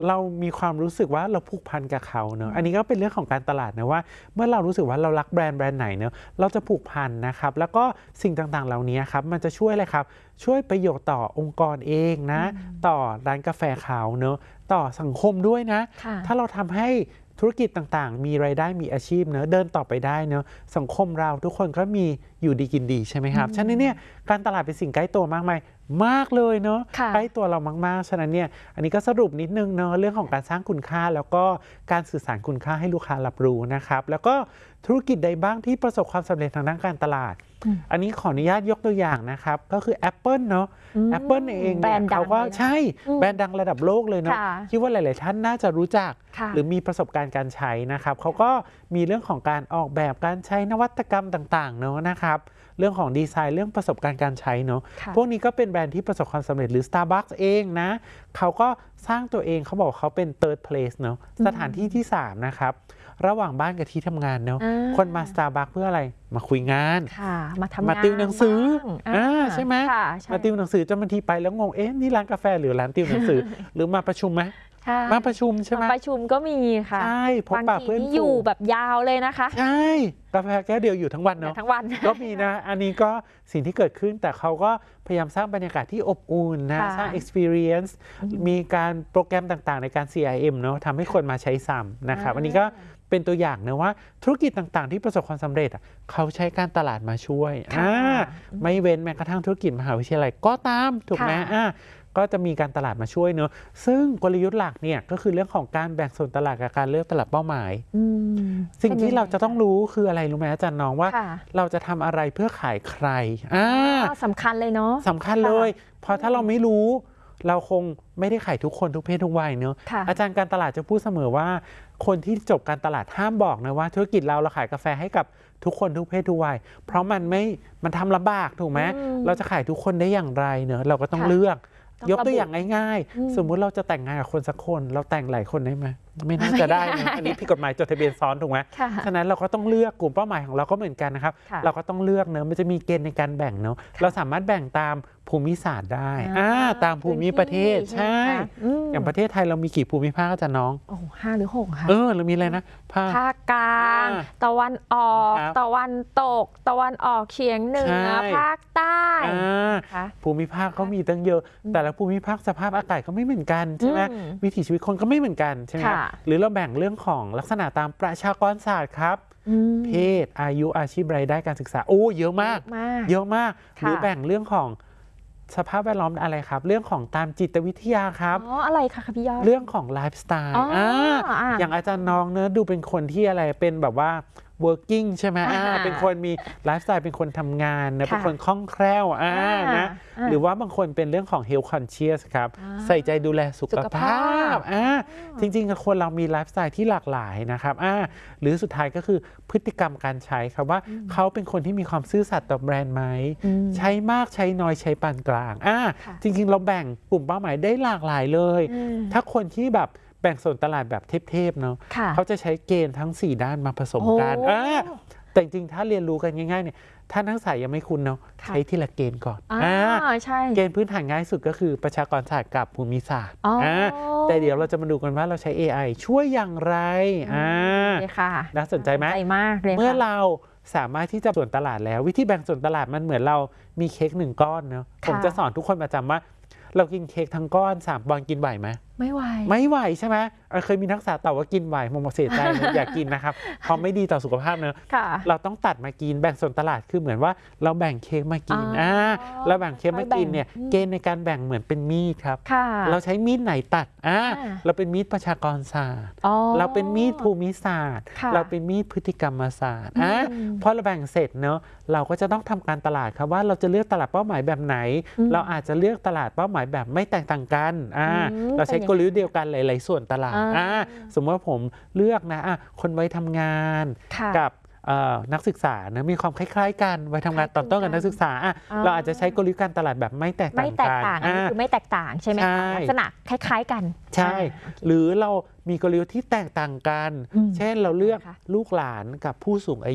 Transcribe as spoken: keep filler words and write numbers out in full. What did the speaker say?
เรามีความรู้สึกว่าเราผูกพันกับเขาเนอะอันนี้ก็เป็นเรื่องของการตลาดนะว่าเมื่อเรารู้สึกว่าเรารักแบรนด์แบรนด์ไหนเนอะเราจะผูกพันนะครับแล้วก็สิ่งต่างๆเหล่านี้ครับมันจะช่วยอะไรครับช่วยประโยชน์ต่อองค์กรเองนะต่อร้านกาแฟเขาเนอะต่อสังคมด้วยนะถ้าเราทำให้ธุรกิจต่างๆมีรายได้มีอาชีพเนอะเดินต่อไปได้เนอะสังคมเราทุกคนก็มีอยู่ดีกินดีใช่ไหมครับฉะนั้นเนี่ยการตลาดเป็นสิ่งใกล้ตัวมากมายมากเลยเนาะใกล้ตัวเรามากๆฉะนั้นเนี่ยอันนี้ก็สรุปนิดนึงเนาะเรื่องของการสร้างคุณค่าแล้วก็การสื่อสารคุณค่าให้ลูกค้ารับรู้นะครับแล้วก็ธุรกิจใดบ้างที่ประสบความสำเร็จทางด้านการตลาดอันนี้ขออนุญาตยกตัวอย่างนะครับก็คือ Apple เนาะ Apple เองเนี่ยเขาก็ใช่แบรนด์ดังระดับโลกเลยเนาะคิดว่าหลายๆท่านน่าจะรู้จักหรือมีประสบการณ์การใช้นะครับเขาก็มีเรื่องของการออกแบบการใช้นวัตกรรมต่างๆเนาะนะครับเรื่องของดีไซน์เรื่องประสบการณ์การใช้เนาะพวกนี้ก็เป็นแบรนด์ที่ประสบความสำเร็จหรือ Starbucks เองนะเขาก็สร้างตัวเองเขาบอกเขาเป็น third place เนาะสถานที่ที่สามนะครับระหว่างบ้านกับที่ทำงานเนาะคนมา Starbucks เพื่ออะไรมาคุยงานมาทำงานมาติวหนังสืออ่าใช่ไหมมาติวหนังสือจนบางทีไปแล้วงงเอ๊ะนี่ร้านกาแฟหรือร้านติวหนังสือหรือมาประชุมไหมมาประชุมใช่ไหมประชุมก็มีค่ะใช่พบปะเพื่อนอยู่แบบยาวเลยนะคะใช่กาแฟแก้วเดียวอยู่ทั้งวันเนาะทั้งวันก็มีนะอันนี้ก็สิ่งที่เกิดขึ้นแต่เขาก็พยายามสร้างบรรยากาศที่อบอุ่นนะสร้าง experience มีการโปรแกรมต่างๆในการ ซี อาร์ เอ็ม เนาะทำให้คนมาใช้ซ้ำนะครับอันนี้ก็เป็นตัวอย่างนะว่าธุรกิจต่างๆที่ประสบความสำเร็จเขาใช้การตลาดมาช่วยไม่เว้นแม้กระทั่งธุรกิจมหาวิทยาลัยก็ตามถูกไหมก็จะมีการตลาดมาช่วยเนอะซึ่งกลยุทธ์หลักเนี่ยก็คือเรื่องของการแบ่งส่วนตลาดกับการเลือกตลาดเป้าหมายสิ่งที่เราจะต้องรู้คืออะไรรู้ไหมอาจารย์น้องว่าเราจะทำอะไรเพื่อขายใครอ่าสำคัญเลยเนาะสำคัญเลยเพราะถ้าเราไม่รู้เราคงไม่ได้ขายทุกคนทุกเพศทุกวัยเนอะอาจารย์การตลาดจะพูดเสมอว่าคนที่จบการตลาดห้ามบอกนะว่าธุรกิจเราเราขายกาแฟให้กับทุกคนทุกเพศทุกวัยเพราะมันไม่มันทำลำบากถูกไหมเราจะขายทุกคนได้อย่างไรเนอะเราก็ต้องเลือกยกตัวอย่างง่ายๆสมมุติเราจะแต่งงานกับคนสักคนเราแต่งหลายคนได้ไหมไม่น่าจะได้นะอันนี้ผิดกฎหมายจดทะเบียนซ้อนถูกไหมฉะนั้นเราก็ต้องเลือกกลุ่มเป้าหมายของเราก็เหมือนกันนะครับเราก็ต้องเลือกเนอะมันจะมีเกณฑ์ในการแบ่งเนอะเราสามารถแบ่งตามภูมิศาสตร์ได้อ่าตามภูมิประเทศใช่อย่างประเทศไทยเรามีกี่ภูมิภาคอาจารย์น้องโอ้ห้าหรือหกค่ะเออเรามีอะไรนะภาคกลางตะวันออกตะวันตกตะวันออกเฉียงเหนือภาคใต้ภูมิภาคเขามีตั้งเยอะแต่ละภูมิภาคสภาพอากาศก็ไม่เหมือนกันใช่ไหมวิถีชีวิตคนก็ไม่เหมือนกันใช่ไหมหรือเราแบ่งเรื่องของลักษณะตามประชากรศาสตร์ครับเพศอายุอาชีพรายได้การศึกษาโอ้เยอะมากเยอะมากหรือแบ่งเรื่องของสภาพแวดล้อมอะไรครับเรื่องของตามจิตวิทยาครับอ๋ออะไรคะพี่ยอดเรื่องของไลฟ์สไตล์อ่าอย่างอาจารย์น้องเนอะดูเป็นคนที่อะไรเป็นแบบว่า working ใช่ไหมอ่าเป็นคนมีไลฟ์สไตล์เป็นคนทำงานนะเป็นคนคล่องแคล่วอ่านะหรือว่าบางคนเป็นเรื่องของ health conscious ครับใส่ใจดูแลสุขภาพอ่าจริงๆคนเรามีไลฟ์สไตล์ที่หลากหลายนะครับอ่าหรือสุดท้ายก็คือพฤติกรรมการใช้ครับว่าเขาเป็นคนที่มีความซื่อสัตย์ต่อแบรนด์ไหมใช้มากใช้น้อยใช้ปานกลางอ่าจริงๆเราแบ่งกลุ่มเป้าหมายได้หลากหลายเลยถ้าคนที่แบบแบ่งส่วนตลาดแบบเทพๆเนาะเขาจะใช้เกณฑ์ทั้งสี่ด้านมาผสมกันแต่จริงๆถ้าเรียนรู้กันง่ายๆเนี่ยถ้านักศึกษายังไม่คุ้นเนาะใช้ทีละเกณฑ์ก่อนเกณฑ์พื้นฐานง่ายสุดก็คือประชากรศาสตร์กับภูมิศาสตร์แต่เดี๋ยวเราจะมาดูกันว่าเราใช้ เอ ไอ ช่วยอย่างไรน่าสนใจไหมเมื่อเราสามารถที่จะส่วนตลาดแล้ววิธีแบ่งส่วนตลาดมันเหมือนเรามีเค้กหนึ่งก้อนเนาะผมจะสอนทุกคนประจำว่าเรากินเค้กทั้งก้อนสามปอนด์กินไหวไหมไม่ไหวไม่ไหวใช่ไหมเคยมีนักศึกษาตอบว่ากินไหวมองเสียใจอยากกินนะครับเพราะไม่ดีต่อสุขภาพเนอะเราต้องตัดมากินแบ่งส่วนตลาดคือเหมือนว่าเราแบ่งเค้กมากินอ่าเราแบ่งเค้กมากินเนี่ยเกณฑ์ในการแบ่งเหมือนเป็นมีดครับเราใช้มีดไหนตัดอ่าเราเป็นมีดประชากรศาสตร์เราเป็นมีดภูมิศาสตร์เราเป็นมีดพฤติกรรมศาสตร์อ่าพอเราแบ่งเสร็จเนอะเราก็จะต้องทำการตลาดครับว่าเราจะเลือกตลาดเป้าหมายแบบไหนเราอาจจะเลือกตลาดเป้าหมายแบบไม่แตกต่างกันอ่าเราใช้กลยุทธ์เดียวกันหลายๆส่วนตลาดอ่าสมมติว่าผมเลือกนะอ่ะคนไว้ทำงานกับนักศึกษานะมีความคล้ายๆกันไว้ทำงานตอนต้นกับนักศึกษาอ่ะเราอาจจะใช้กลยุทธ์การตลาดแบบไม่แตกต่างกันไม่แตกต่างคือไม่แตกต่างใช่ไหมคะลักษณะคล้ายๆกันใช่หรือเรามีกลยุทธ์ที่แตกต่างกันเช่นเราเลือกลูกหลานกับผู้สูงอายุ